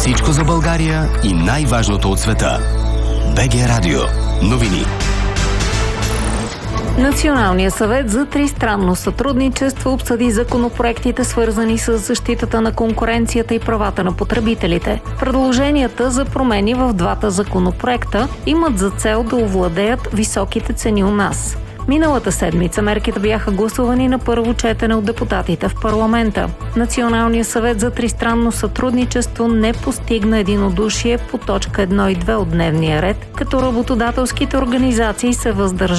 Всичко за България и най-важното от света. БГ Радио. Новини. Националният съвет за тристранно сътрудничество обсъди законопроектите, свързани с защитата на конкуренцията и правата на потребителите. Предложенията за промени в двата законопроекта имат за цел да овладеят високите цени у нас. Миналата седмица мерките бяха гласувани на първо четене от депутатите в парламента. Националният съвет за тристранно сътрудничество не постигна единодушие по точка 1 и 2 от дневния ред, като работодателските организации се въздържаха